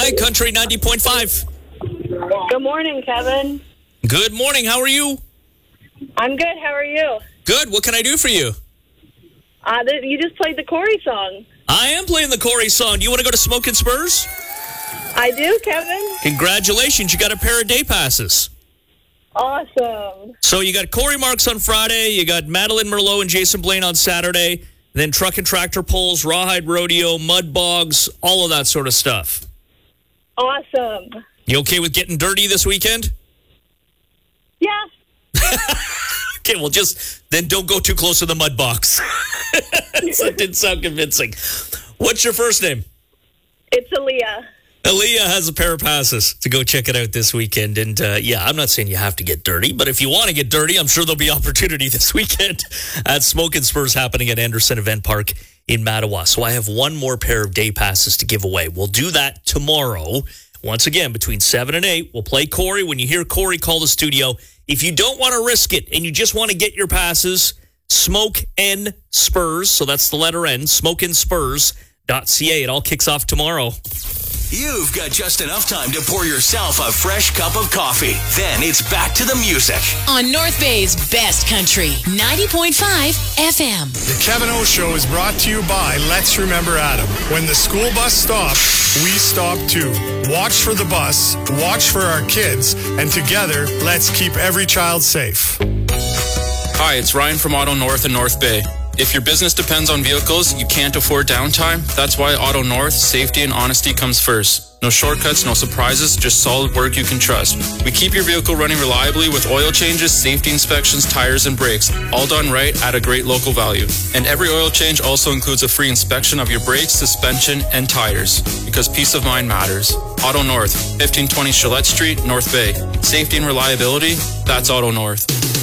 Hi, Country 90.5. Good morning, Kevin. Good morning. How are you? I'm good. How are you? Good. What can I do for you? You just played the Corey song. I am playing the Corey song. Do you want to go to Smokin' Spurs? I do, Kevin. Congratulations. You got a pair of day passes. Awesome. So you got Corey Marks on Friday. You got Madeline Merlot and Jason Blaine on Saturday. Then truck and tractor pulls, rawhide rodeo, mud bogs, all of that sort of stuff. Awesome. You okay with getting dirty this weekend? Yeah. Okay, well, then don't go too close to the mud box. That didn't sound convincing. What's your first name? It's Aaliyah. Aaliyah has a pair of passes to go check it out this weekend. And I'm not saying you have to get dirty, but if you want to get dirty, I'm sure there'll be opportunity this weekend at Smokin' Spurs happening at Anderson Event Park in Mattawa. So I have one more pair of day passes to give away. We'll do that tomorrow. Once again, between 7 and 8, we'll play Corey. When you hear Corey, call the studio. If you don't want to risk it and you just want to get your passes, Smoke N Spurs, so that's the letter N, smokeandspurs.ca. It all kicks off tomorrow. You've got just enough time to pour yourself a fresh cup of coffee. Then it's back to the music. On North Bay's best country, 90.5 FM. The Kevin O Show is brought to you by Let's Remember Adam. When the school bus stops, we stop too. Watch for the bus, watch for our kids, and together, let's keep every child safe. Hi, it's Ryan from Auto North in North Bay. If your business depends on vehicles, you can't afford downtime. That's why Auto North, safety and honesty comes first. No shortcuts, no surprises, just solid work you can trust. We keep your vehicle running reliably with oil changes, safety inspections, tires, and brakes, all done right at a great local value. And every oil change also includes a free inspection of your brakes, suspension, and tires, because peace of mind matters. Auto North, 1520 Gillette Street, North Bay. Safety and reliability, that's Auto North.